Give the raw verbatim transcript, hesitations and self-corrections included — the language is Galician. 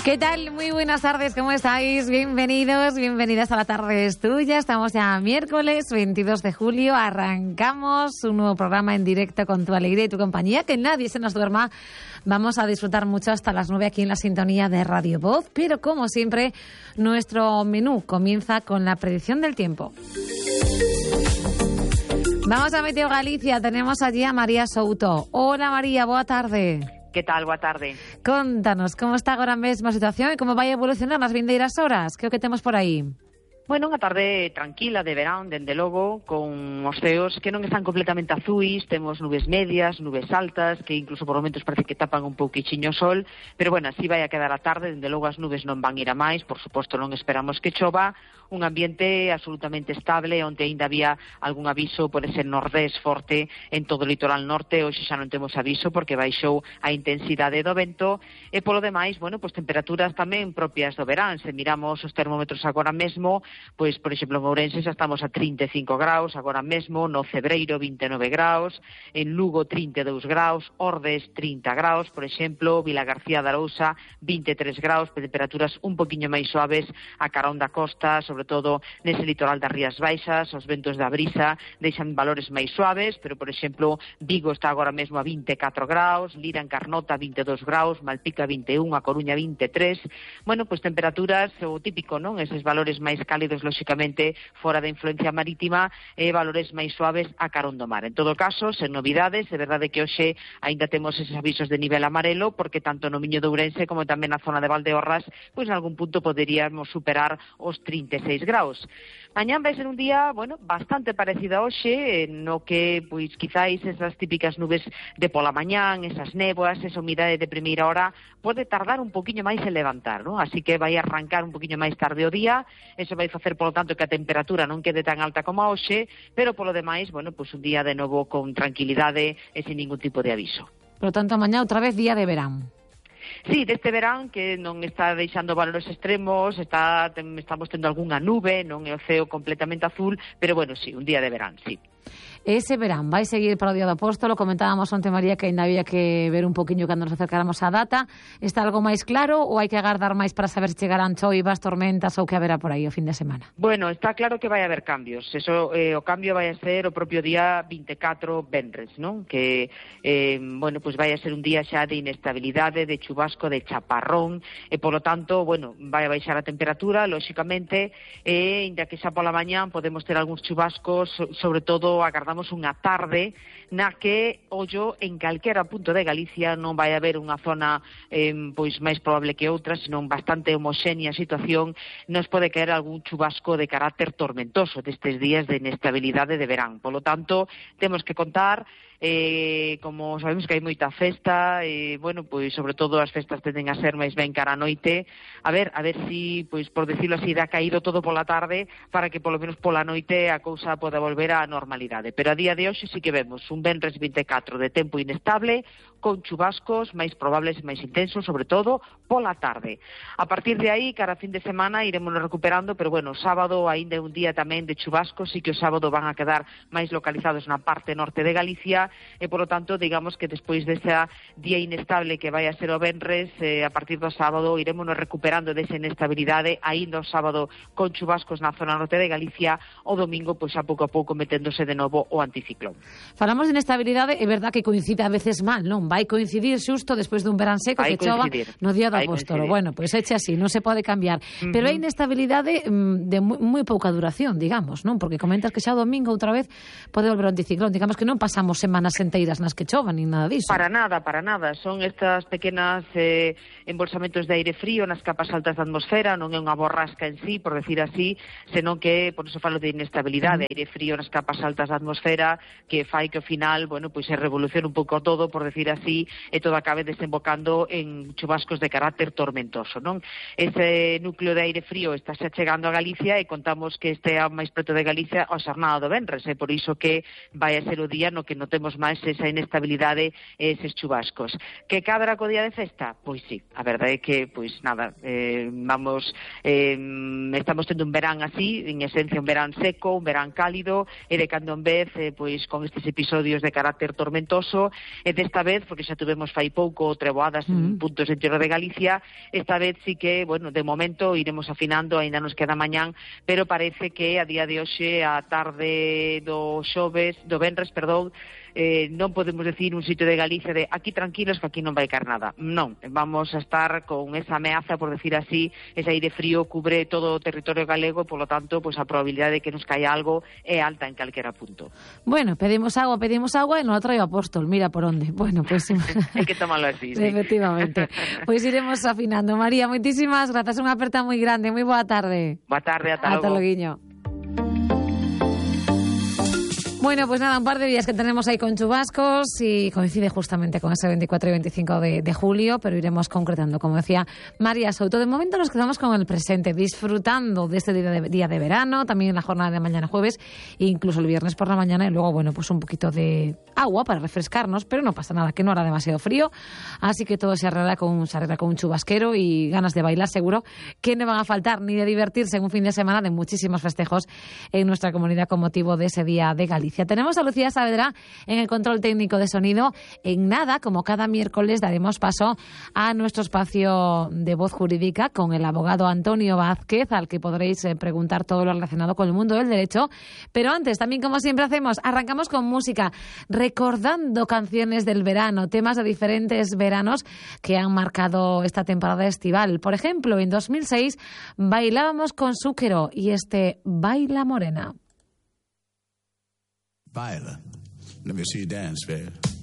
¿Qué tal? Muy buenas tardes, ¿cómo estáis? Bienvenidos, bienvenidas a La Tarde es Tuya. Estamos ya miércoles veintidós de julio, arrancamos un nuevo programa en directo con tu alegría y tu compañía, que nadie se nos duerma. Vamos a disfrutar mucho hasta las nueve aquí en la sintonía de Radio Voz, pero como siempre, nuestro menú comienza con la predicción del tiempo. Vamos a Meteo Galicia, tenemos allí a María Souto. Hola María, boa tarde. Que tal? Boa tarde. Contanos, como está agora mesmo a situación e como vai evolucionar nas vindeiras horas? Que é o que temos por aí? Bueno, unha tarde tranquila de verán, dende logo, con os ceos que non están completamente azuis, temos nubes medias, nubes altas, que incluso por momentos parece que tapan un pouquichiño o sol, pero bueno, así vai a quedar a tarde, dende logo as nubes non van ir a máis, por suposto non esperamos que chova, un ambiente absolutamente estable, onde aínda había algún aviso por ese nordés forte en todo o litoral norte, hoxe xa non temos aviso porque baixou a intensidade do vento, e polo demais, bueno, pois temperaturas tamén propias do verán, se miramos os termómetros agora mesmo, pois, por exemplo, en Ourense xa estamos a trinta e cinco graus, agora mesmo, no Cebreiro vinte e nove graus, en Lugo trinta e dous graus, Ordes trinta graus, por exemplo, Vilagarcía de Arousa vinte e tres graus, temperaturas un poquinho máis suaves a carón da costa, sobre todo nese litoral das Rías Baixas, os ventos da brisa deixan valores máis suaves, pero, por exemplo, Vigo está agora mesmo a vinte e catro graus, Lira en Carnota vinte e dous graus, Malpica vinte e un, a Coruña vinte e tres, bueno, pois temperaturas, o típico, non? Eses valores máis cálidos, lóxicamente, fora da influencia marítima, e valores máis suaves a carón do mar. En todo caso, sen novidades, é verdade que hoxe aínda temos eses avisos de nivel amarelo, porque tanto no Miño de Ourense como tamén na zona de Valdeorras, pois en algún punto poderíamos superar os trinta e seis graus. Mañán vai ser un día, bueno, bastante parecido a hoxe, no que, pois, quizáis esas típicas nubes de pola mañán, esas néboas, esa humidade de primeira hora, pode tardar un poquinho máis en levantar, non? Así que vai arrancar un poquinho máis tarde o día, eso vai facer, polo tanto, que a temperatura non quede tan alta como a hoxe, pero polo demais, bueno, pois un día de novo con tranquilidade e sin ningún tipo de aviso. Por lo tanto, mañá outra vez día de verán. Sí, deste verán que non está deixando valores extremos, está tem, estamos tendo algunha nube, non é o ceo completamente azul, pero bueno, sí, un día de verán, sí. Ese verán vai seguir para o Día do Apóstolo, comentábamos onte, María, que ainda había que ver un poquinho cando nos acercáramos á data. Está algo máis claro ou hai que agardar máis para saber se chegarán choivas, tormentas ou que haberá por aí o fin de semana? Bueno, está claro que vai haber cambios. Eso, eh, o cambio vai a ser o propio día vinte e catro venres, non? Que, eh, bueno, pues vai a ser un día xa de inestabilidade, de chubasco, de chaparrón, e polo tanto, bueno, vai a baixar a temperatura, lóxicamente, e inda que xa pola mañán podemos ter algúns chubascos, sobre todo agardamos unha tarde na que, ollo, en calquera punto de Galicia non vai haber unha zona eh, pois máis probable que outra, senón bastante homoxénea a situación, nos pode caer algún chubasco de carácter tormentoso destes días de inestabilidade de verán. Polo tanto, temos que contar, eh, como sabemos que hai moita festa, e, bueno, pois sobre todo as festas tenden a ser máis ben cara a noite, a ver, a ver si, pois por decirlo así, dá caído todo pola tarde para que polo menos pola noite a cousa poda volver á normalidade. Pero a día de hoxe sí que vemos un venres vinte e catro de tempo inestable, con chubascos máis probables e máis intensos, sobre todo pola tarde. A partir de aí, cara a fin de semana, iremos recuperando, pero bueno, o sábado aínda é un día tamén de chubascos, sí que o sábado van a quedar máis localizados na parte norte de Galicia, e polo tanto, digamos que despois desa día inestable que vai a ser o venres, eh, a partir do sábado iremos recuperando desa inestabilidade, aínda o sábado con chubascos na zona norte de Galicia, o domingo, pois a pouco a pouco meténdose de novo o anticiclón. Falamos de inestabilidade, é verdad que coincide a veces mal, non? Vai coincidir xusto despois dun verán seco vai que chova no Día do vai Apóstolo. Coincidir. Bueno, pois pues eche así, non se pode cambiar. Uh-huh. Pero hai inestabilidade mm, de moi, moi pouca duración, digamos, non? Porque comentas que xa o domingo outra vez pode volver o anticiclón. Digamos que non pasamos semanas enteiras nas que chovan, nin nada disso. Para nada, para nada. Son estas pequenas eh, embolsamentos de aire frío nas capas altas da atmosfera, non é unha borrasca en sí, por decir así, senón que, por iso falo de inestabilidade, uh-huh. aire frío nas capas altas da atmosfera, que fai que ao final, bueno, pois se revolucione un pouco todo, por decir así, e todo acabe desembocando en chubascos de carácter tormentoso, non? Ese núcleo de aire frío está xa chegando a Galicia e contamos que este máis preto de Galicia a xornada do venres, e por iso que vai a ser o día no que notemos máis esa inestabilidade e eses chubascos. Que cadra co día de festa? Pois sí, a verdade é que, pois nada, eh, vamos, eh, estamos tendo un verán así, en esencia un verán seco, un verán cálido, e de cando en vez, eh, pois con estes episodios de carácter tormentoso, e desta vez porque xa tuvemos fai pouco treboadas mm. en puntos do interior de Galicia. Esta vez sí que, bueno, de momento iremos afinando, aínda nos queda mañán, pero parece que a día de hoxe, a tarde do xoves, do venres, perdón, eh, non podemos decir un sitio de Galicia de aquí tranquilos que aquí non vai caer nada. Non, vamos a estar con esa ameaza, por decir así, ese aire frío cubre todo o territorio galego, por lo tanto, pues a probabilidade de que nos caia algo é alta en calquera punto. Bueno, pedimos agua, pedimos agua e non a traio apóstol, mira por onde. Bueno, pues hai que tomarlo así, sí. Efectivamente. Pois pues iremos afinando. María, moitísimas grazas, unha aperta moi grande, moi boa tarde. Boa tarde, ata logo. Ata loguiño. Bueno, pues nada, un par de días que tenemos ahí con chubascos y coincide justamente con ese veinticuatro y veinticinco de, de julio, pero iremos concretando, como decía María Souto. De momento nos quedamos con el presente, disfrutando de este día de, día de verano, también en la jornada de mañana jueves, e incluso el viernes por la mañana, y luego, bueno, pues un poquito de agua para refrescarnos, pero no pasa nada, que no hará demasiado frío, así que todo se arregla con, se arregla con un chubasquero y ganas de bailar seguro que no van a faltar, ni de divertirse en un fin de semana de muchísimos festejos en nuestra comunidad con motivo de ese día de Galicia. Tenemos a Lucía Saavedra en el control técnico de sonido. En nada, como cada miércoles, daremos paso a nuestro espacio de voz jurídica con el abogado Antonio Vázquez, al que podréis eh, preguntar todo lo relacionado con el mundo del derecho. Pero antes, también como siempre hacemos, arrancamos con música, recordando canciones del verano, temas de diferentes veranos que han marcado esta temporada estival. Por ejemplo, en dos mil seis bailábamos con Zúquero y este Baila Morena. Baila. Let me see you dance, baby.